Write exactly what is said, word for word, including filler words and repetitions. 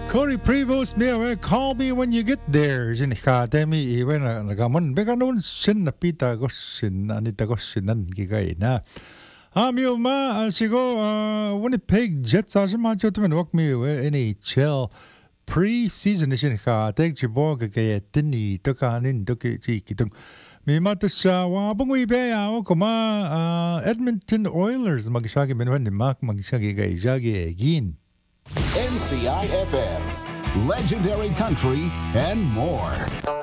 Corey Prevost me call me when you get there. Sin Academy even nagaman beka noon sin napita ko sin anita ko sinan gigay na. Um yo ma uh, sigo uh, Winnipeg Jets sa ma chotman wak me N H L pre-season sin ka tek chibo kaya tini to kanin to ki kitong may matas sa wabang wi be ya ko ma uh, Edmonton Oilers magsagi menwan ni Mac magsagi kay jagi again. N C I F M, legendary country, and more.